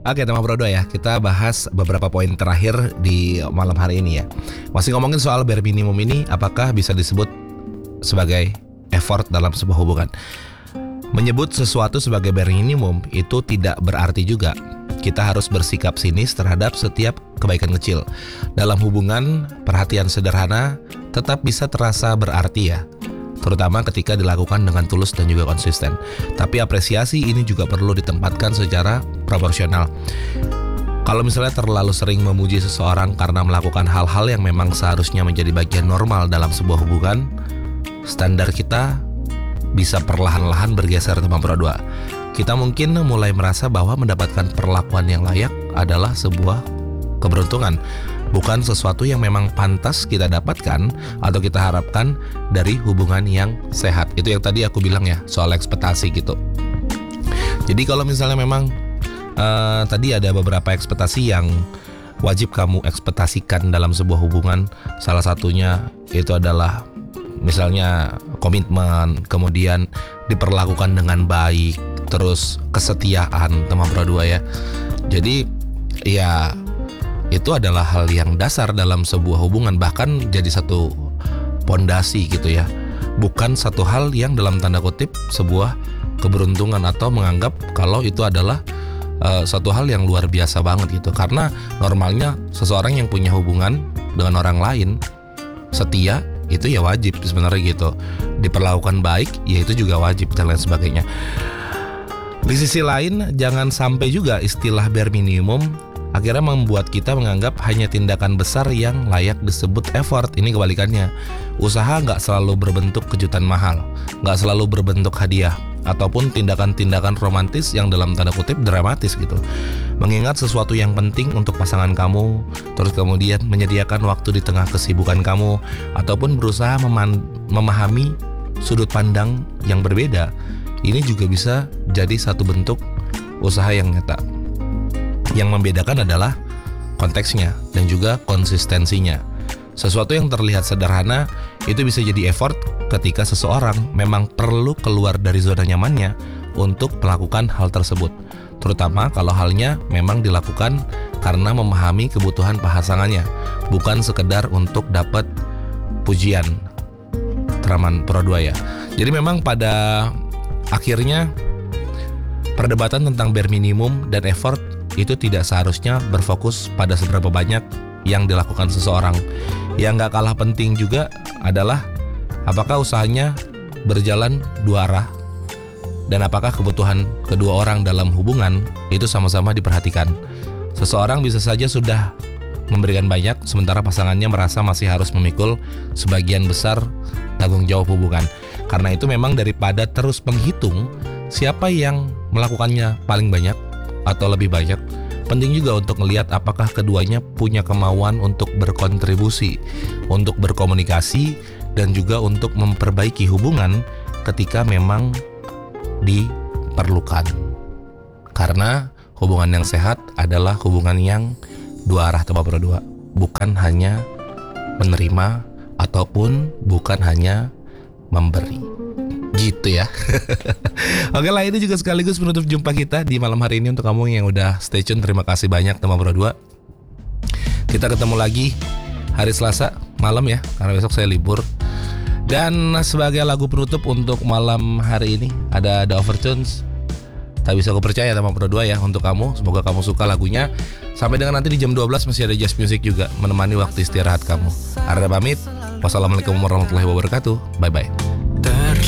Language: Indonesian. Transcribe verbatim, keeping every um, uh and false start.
Oke teman Pro dua ya, kita bahas beberapa poin terakhir di malam hari ini ya. Masih ngomongin soal bare minimum ini, apakah bisa disebut sebagai effort dalam sebuah hubungan? Menyebut sesuatu sebagai bare minimum itu tidak berarti juga kita harus bersikap sinis terhadap setiap kebaikan kecil. Dalam hubungan, perhatian sederhana tetap bisa terasa berarti ya, terutama ketika dilakukan dengan tulus dan juga konsisten. Tapi apresiasi ini juga perlu ditempatkan secara proporsional. Kalau misalnya terlalu sering memuji seseorang karena melakukan hal-hal yang memang seharusnya menjadi bagian normal dalam sebuah hubungan, standar kita bisa perlahan-lahan bergeser teman Pro dua. Kita mungkin mulai merasa bahwa mendapatkan perlakuan yang layak adalah sebuah keberuntungan, bukan sesuatu yang memang pantas kita dapatkan atau kita harapkan dari hubungan yang sehat. Itu yang tadi aku bilang ya, soal ekspektasi gitu. Jadi kalau misalnya memang uh, tadi ada beberapa ekspektasi yang wajib kamu ekspektasikan dalam sebuah hubungan. Salah satunya itu adalah misalnya komitmen, kemudian diperlakukan dengan baik, terus kesetiaan teman Pro dua ya. Jadi ya itu adalah hal yang dasar dalam sebuah hubungan, bahkan jadi satu pondasi gitu ya. Bukan satu hal yang dalam tanda kutip sebuah keberuntungan atau menganggap kalau itu adalah uh, satu hal yang luar biasa banget gitu. Karena normalnya seseorang yang punya hubungan dengan orang lain setia itu ya wajib sebenarnya gitu. Diperlakukan baik ya itu juga wajib dan lain sebagainya. Di sisi lain, jangan sampai juga istilah bare minimum akhirnya membuat kita menganggap hanya tindakan besar yang layak disebut effort. Ini kebalikannya. Usaha nggak selalu berbentuk kejutan mahal, nggak selalu berbentuk hadiah, ataupun tindakan-tindakan romantis yang dalam tanda kutip dramatis gitu. Mengingat sesuatu yang penting untuk pasangan kamu, terus kemudian menyediakan waktu di tengah kesibukan kamu, ataupun berusaha meman- memahami sudut pandang yang berbeda, ini juga bisa jadi satu bentuk usaha yang nyata. Yang membedakan adalah konteksnya dan juga konsistensinya. Sesuatu yang terlihat sederhana itu bisa jadi effort ketika seseorang memang perlu keluar dari zona nyamannya untuk melakukan hal tersebut. Terutama kalau halnya memang dilakukan karena memahami kebutuhan pasangannya, bukan sekedar untuk dapat pujian. Teman Pro dua ya. Jadi memang pada akhirnya perdebatan tentang bare minimum dan effort itu tidak seharusnya berfokus pada seberapa banyak yang dilakukan seseorang. Yang gak kalah penting juga adalah apakah usahanya berjalan dua arah dan apakah kebutuhan kedua orang dalam hubungan itu sama-sama diperhatikan. Seseorang bisa saja sudah memberikan banyak sementara pasangannya merasa masih harus memikul sebagian besar tanggung jawab hubungan. Karena itu memang daripada terus menghitung siapa yang melakukannya paling banyak atau lebih banyak, penting juga untuk melihat apakah keduanya punya kemauan untuk berkontribusi, untuk berkomunikasi, dan juga untuk memperbaiki hubungan ketika memang diperlukan. Karena hubungan yang sehat adalah hubungan yang dua arah teman Pro dua, bukan hanya menerima ataupun bukan hanya memberi. Gitu ya. Oke lah, ini juga sekaligus penutup jumpa kita di malam hari ini. Untuk kamu yang udah stay tune, terima kasih banyak teman Pro dua. Kita ketemu lagi hari Selasa malam ya, karena besok saya libur. Dan sebagai lagu penutup untuk malam hari ini ada The Overtones, Tak Bisa Ku Percaya teman Pro dua ya, untuk kamu. Semoga kamu suka lagunya. Sampai dengan nanti di jam dua belas masih ada Jazz Music juga menemani waktu istirahat kamu. Arda pamit. Wassalamualaikum warahmatullahi wabarakatuh. Bye bye.